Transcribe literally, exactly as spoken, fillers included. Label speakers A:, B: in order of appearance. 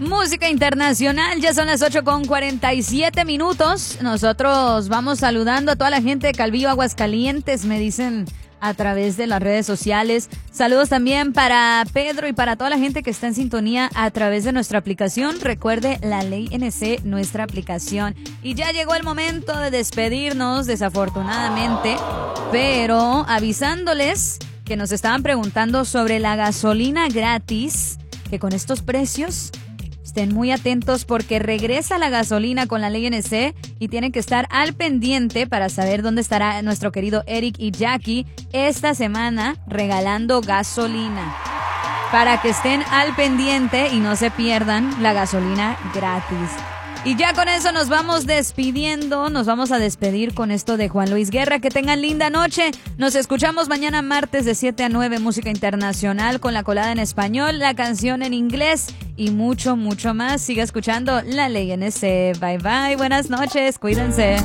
A: Música internacional, ya son las ocho con cuarenta y siete minutos. Nosotros vamos saludando a toda la gente de Calvillo, Aguascalientes, me dicen a través de las redes sociales. Saludos también para Pedro y para toda la gente que está en sintonía a través de nuestra aplicación. Recuerde, La Ley N C, nuestra aplicación. Y ya llegó el momento de despedirnos, desafortunadamente, pero avisándoles que nos estaban preguntando sobre la gasolina gratis, que con estos precios estén muy atentos porque regresa la gasolina con La Ley N C y tienen que estar al pendiente para saber dónde estará nuestro querido Eric y Jackie esta semana regalando gasolina. Para que estén al pendiente y no se pierdan la gasolina gratis. Y ya con eso nos vamos despidiendo, nos vamos a despedir con esto de Juan Luis Guerra. Que tengan linda noche. Nos escuchamos mañana martes de siete a nueve, música internacional con la colada en español, la canción en inglés y mucho, mucho más. Siga escuchando La Ley N C. Bye bye, buenas noches, cuídense.